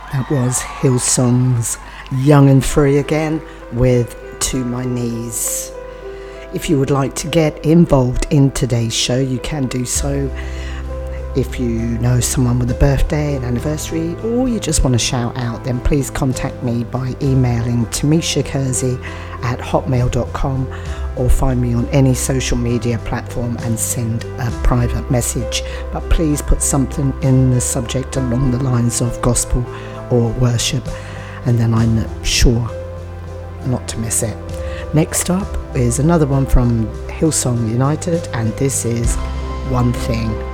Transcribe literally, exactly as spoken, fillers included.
That was Hillsong's Young and Free again with To My Knees. If you would like to get involved in today's show, you can do so. If you know someone with a birthday, an anniversary, or you just want to shout out, then please contact me by emailing Tamisha Kersey at hotmail dot com or find me on any social media platform and send a private message. But please put something in the subject along the lines of gospel or worship, and then I'm sure not to miss it. Next up is another one from Hillsong United, and this is One Thing.